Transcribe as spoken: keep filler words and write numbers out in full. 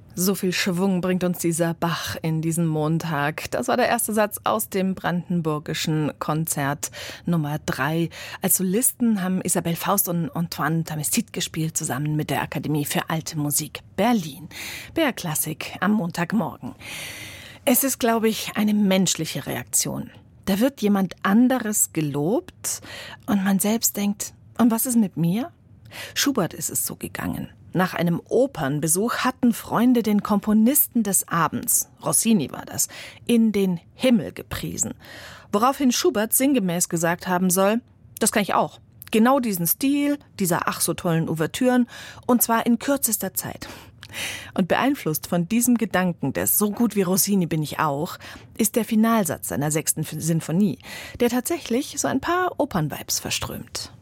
So viel Schwung bringt uns dieser Bach in diesen Montag. Das war der erste Satz aus dem brandenburgischen Konzert Nummer drei. Als Solisten haben Isabelle Faust und Antoine Tamestit gespielt, zusammen mit der Akademie für Alte Musik Berlin. B R Klassik am Montagmorgen. Es ist, glaube ich, eine menschliche Reaktion. Da wird jemand anderes gelobt und man selbst denkt, und was ist mit mir? Schubert ist es so gegangen. Nach einem Opernbesuch hatten Freunde den Komponisten des Abends, Rossini war das, in den Himmel gepriesen. Woraufhin Schubert sinngemäß gesagt haben soll, das kann ich auch. Genau diesen Stil, dieser ach so tollen Ouvertüren, und zwar in kürzester Zeit. Und beeinflusst von diesem Gedanken des so gut wie Rossini bin ich auch, ist der Finalsatz seiner sechsten Sinfonie, der tatsächlich so ein paar Opernvibes verströmt.